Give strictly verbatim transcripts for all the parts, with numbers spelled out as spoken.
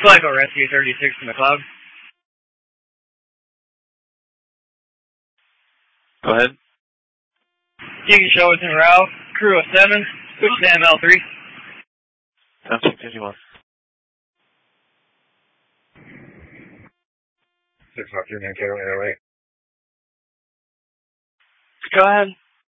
Glencoe Rescue thirty-six to McLeod. Go ahead. You can show us en route. Crew of seven. Switch to M L three. Sounds fifty-one. Six off your Mankato airway. Go ahead.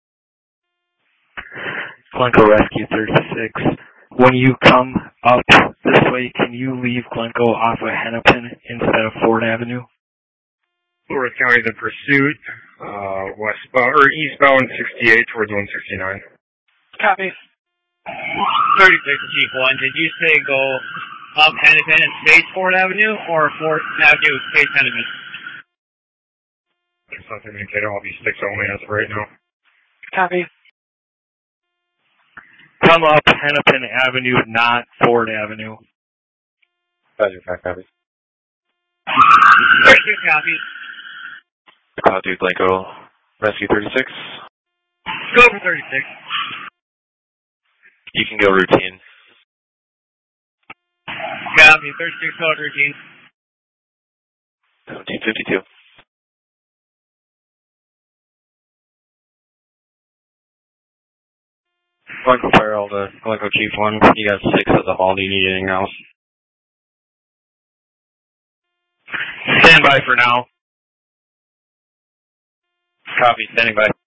Glencoe Rescue thirty-six. When you come up this way, can you leave Glencoe off of Hennepin instead of Ford Avenue? Forest County's in pursuit. Uh, westbound or eastbound sixty-eight towards one sixty-nine. Copy. thirty-six Chief one. Did you say go up Hennepin and face Ford Avenue or Ford Avenue face Hennepin? Six off your Mankato. I'll be six only as of right now. Copy. Come up Hennepin Avenue, not Ford Avenue. Roger, five copies. thirty-six copy. Cloud two Glencoe Rescue thirty-six. Go for thirty-six. You can go routine. Copy. thirty-six code routine. seventeen fifty-two. Glencoe Farrell to Glencoe Chief one. You got six at the hall. Do you need anything else? Stand by for now. Copy. Standing by.